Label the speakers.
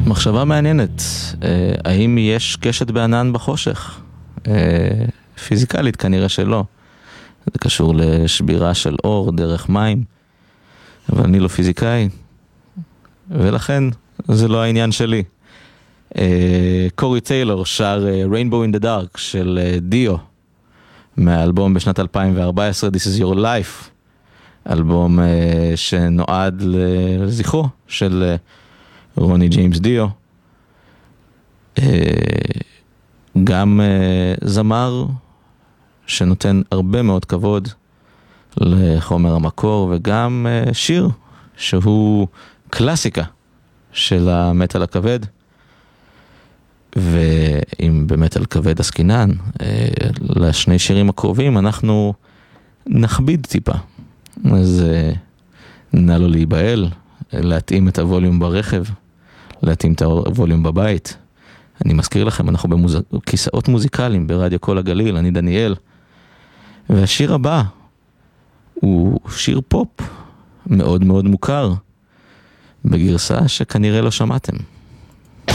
Speaker 1: מחשבה מעניינת, האם יש קשת בענן בחושך? פיזיקלית כנראה שלא. זה קשור לשבירה של אור דרך מים, אבל אני לא פיזיקאי, ולכן זה לא העניין שלי. קורי טיילור שר Rainbow in the Dark של דיו, מהאלבום בשנת 2014, This is Your Life, אלבום שנועד לזכרו של רוני ג'יימס דיו. גם זמר שנותן הרבה מאוד כבוד לחומר המקור, וגם שיר שהוא קלאסיקה של המטל הכבד. ואם במטל כבד עסקינן, לשני שירים הקרובים אנחנו נכביד טיפה. אז נא לו להיבהל, להתאים את הווליום ברכב, להתאים את הווליום בבית. אני מזכיר לכם, אנחנו בכיסאות מוזיקליים ברדיו כל הגליל, אני דניאל. והשיר הבא הוא שיר פופ מאוד מאוד מוכר, בגרסה שכנראה לא שמעתם.